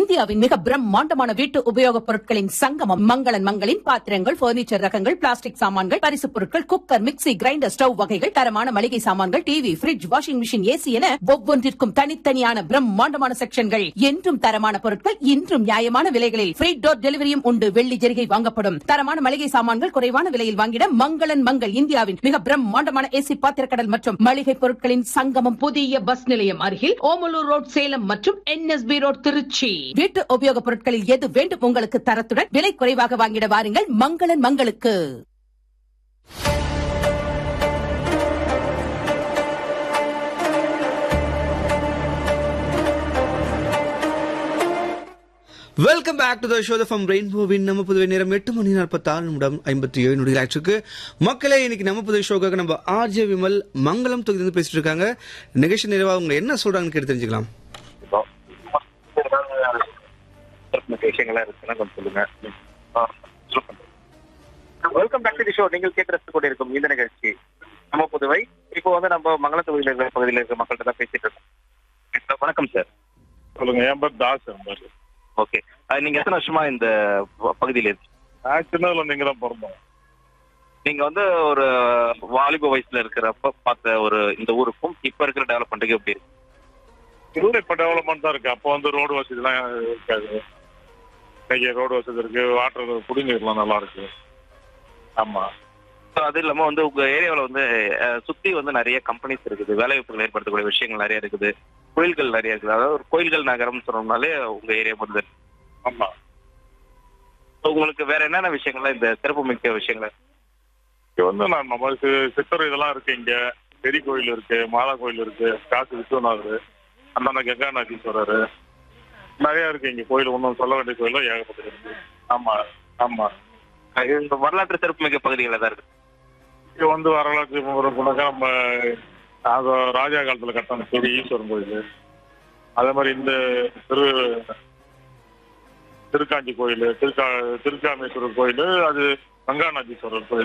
இந்தியாவின் மிக பிரம்மாண்டமான வீட்டு உபயோகப் பொருட்களின் சங்கமம் மங்களன் மங்களின் பாத்திரங்கள், பர்னிச்சர் ரகங்கள், பிளாஸ்டிக் சாமான்கள், பரிசுப் பொருட்கள், குக்கர், மிக்ஸி, கிரைண்டர், ஸ்டவ் வகைகள், தரமான மளிகை சாமான்கள், TV, fridge, washing machine, AC என ஒவ்வொன்றிற்கும் தனித்தனியான பிரம்மாண்டமான செக்ஷன்கள். என்றும் தரமான பொருட்கள், இன்றும் நியாயமான விலைகளில் ஃப்ரீ டோர் டெலிவரியும் உண்டு. வெள்ளி ஜெரிகை வாங்கப்படும். தரமான மளிகை சாமான்கள் குறைவான விலையில் வாங்கிட மங்களன் மங்கள். இந்தியாவின் மிக பிரம்மாண்டமான ஏசி பாத்திரக்கடல் மற்றும் மளிகை பொருட்களின் சங்கமம். புதிய பஸ் நிலையம் அருகில் ஓமலூர் ரோட் சேலம் மற்றும் NSB ரோட் திருச்சி. வீட்டு உபயோகப் பொருட்களில் எது வேண்டும் உங்களுக்கு தரத்துடன் விலை குறைவாக வாங்கிட வாருங்கள் மங்களன் மங்களுக்கு. Welcome back to the show from ரெயின்போவின் நம்ம புதுவை நேரம் 8:46 ஆயிடுச்சு. மக்களே, இன்னைக்கு நம்ம புதுவை ஷோக்காக நம்ம RJ விமல் மங்களம் தொகுதி பேசிட்டு இருக்காங்க. நிகழ்ச்சி நிறைவா அவங்க என்ன சொல்றாங்கன்னு கேட்டு தெரிஞ்சுக்கலாம். விஷயங்களா இருக்குன்னா கொஞ்சம் சொல்லுங்க. Welcome back to the show. நீங்கள் கேட்டு ரசித்துக் கொண்டிருக்கும் இந்த நிகழ்ச்சி நம்ம புதுவை. இப்போ வந்து நம்ம மங்கள தொகுதியில் இருக்கிற பகுதியில் இருக்கிற மக்கள்கிட்ட தான் பேசிட்டு இருக்கோம். வணக்கம் சார். சொல்லுங்க. என் பேர் தாஸ். ஓகே, நீங்க எத்தனை வருஷமா இந்த பகுதியில் இருக்கு? சின்னதுல நீங்க தான் பிறந்தோம். நீங்க வந்து ஒரு வாலிப வயசுல இருக்கிறப்ப பார்த்த ஒரு இந்த ஊருக்கும் இப்ப இருக்கிற டெவலப்மெண்ட்டுக்கு எப்படி இருக்கு? இதுல இப்ப டெவலப்மெண்ட் தான் இருக்கு. அப்போ வந்து ரோடு வசதி எல்லாம் இருக்காது. இன்னைக்கு ரோடு வசதி இருக்கு, வாட்டர் குடிநீர்லாம் நல்லா இருக்கு. ஆமா. அது இல்லாம வந்து உங்க ஏரியாவில் வந்து சுத்தி வந்து நிறைய கம்பெனிஸ் இருக்குது, வேலை வாய்ப்புகள் ஏற்படுத்தக்கூடிய விஷயங்கள் நிறைய இருக்குது, கோயில்கள் நிறைய இருக்குது. அதாவது ஒரு கோயில்கள் நகரம் சொன்னோம்னாலே உங்க ஏரியா வருது. ஆமா. உங்களுக்கு வேற என்னென்ன விஷயங்கள்லாம் இந்த சிறப்பு மிக்க விஷயங்கள்? இங்க வந்து நம்ம சித்தர் இதெல்லாம் இருக்கு. இங்க பெரிய கோயில் இருக்கு, மாதா கோயில் இருக்கு, காசி விஸ்வநாதர், அண்ணா கங்காநாதீஸ்வரர் நிறைய இருக்கு. இங்க கோயில் ஒன்றும் சொல்ல வேண்டிய கோயிலும் ஏகப்பட்டது இருக்கு. ஆமா ஆமா. இந்த வரலாற்று சிறப்பு மிக்க பகுதிகளில் தான் இருக்கு. இங்க வந்து வரலாற்று போனாக்கா நம்ம ராஜா காலத்துல கட்டின பெரிய ஈஸ்வரன் கோயில், அதே மாதிரி இந்த திருக்காஞ்சி கோயில், திருக்காமேஸ்வரர் கோயில், அது கங்காநாதீஸ்வரர் கோயில்.